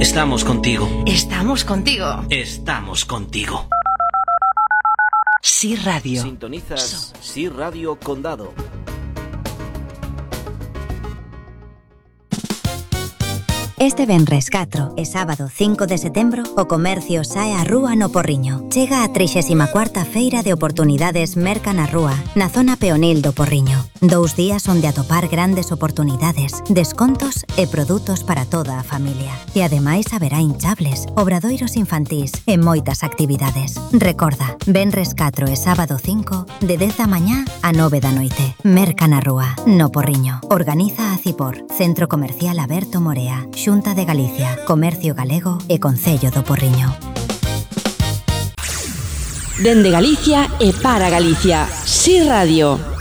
Estamos contigo. Estamos contigo. Estamos contigo. Sí Radio. Sintonizas Sí Radio Condado. Este venres 4 e sábado 5 de setembro o comercio sae á rúa no Porriño. Chega a 34ª Feira de Oportunidades Merca na Rúa, na zona peonil do Porriño. 2 días onde atopar grandes oportunidades, descontos e produtos para toda a familia. E ademais haberá hinchables, obradoiros infantís e moitas actividades. Recorda, venres 4 e sábado 5 de 10 da mañá a 9 da noite. Merca na Rúa, no Porriño. Organiza a Cipor, Centro Comercial Aberto Morea, Xunta de Galicia, Comercio Galego e Concello do Porriño. Dende Galicia e para Galicia, Sí Radio.